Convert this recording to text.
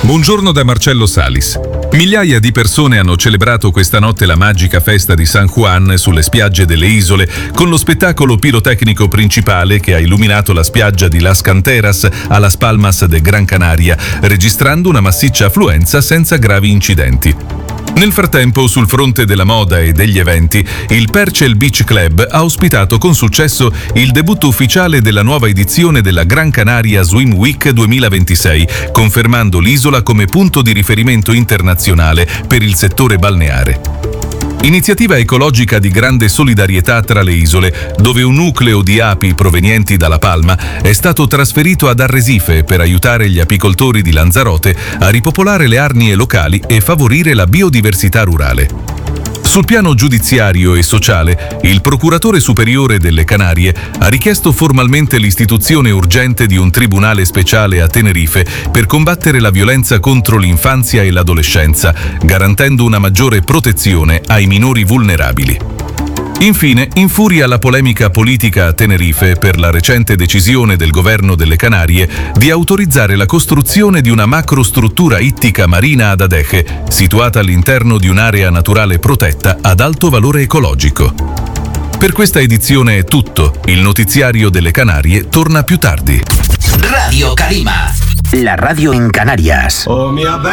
Buongiorno da Marcello Salis. Migliaia di persone hanno celebrato questa notte la magica festa di San Juan sulle spiagge delle isole con lo spettacolo pirotecnico principale che ha illuminato la spiaggia di Las Canteras a Las Palmas de Gran Canaria, registrando una massiccia affluenza senza gravi incidenti. Nel frattempo, sul fronte della moda e degli eventi, il Perchel Beach Club ha ospitato con successo il debutto ufficiale della nuova edizione della Gran Canaria Swim Week 2026, confermando l'isola come punto di riferimento internazionale per il settore balneare. Iniziativa ecologica di grande solidarietà tra le isole, dove un nucleo di api provenienti dalla Palma è stato trasferito ad Arresife per aiutare gli apicoltori di Lanzarote a ripopolare le arnie locali e favorire la biodiversità rurale. Sul piano giudiziario e sociale, il procuratore superiore delle Canarie ha richiesto formalmente l'istituzione urgente di un tribunale speciale a Tenerife per combattere la violenza contro l'infanzia e l'adolescenza, garantendo una maggiore protezione ai minori vulnerabili. Infine, infuria la polemica politica a Tenerife per la recente decisione del governo delle Canarie di autorizzare la costruzione di una macrostruttura ittica marina ad Adeje, situata all'interno di un'area naturale protetta ad alto valore ecologico. Per questa edizione è tutto. Il notiziario delle Canarie torna più tardi. Radio Calima, la radio en Canarias.